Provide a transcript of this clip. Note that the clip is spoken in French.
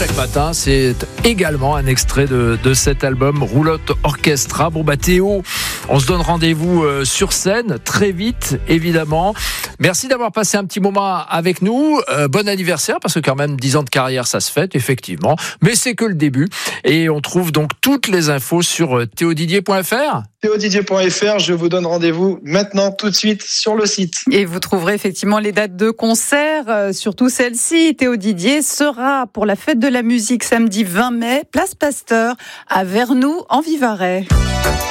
chaque matin, c'est également un extrait de cet album Roulotte Orchestra. Bon Théo, on se donne rendez-vous sur scène très vite, évidemment. Merci d'avoir passé un petit moment avec nous. Bon anniversaire, parce que quand même 10 ans de carrière, ça se fête, effectivement. Mais c'est que le début. Et on trouve donc toutes les infos sur théodidier.fr. théodidier.fr, je vous donne rendez-vous maintenant, tout de suite, sur le site. Et vous trouverez effectivement les dates de concert, surtout celle-ci. Théo Didier sera pour la fête de la musique samedi 20 mai, place Pasteur, à Vernoux, en Vivarais.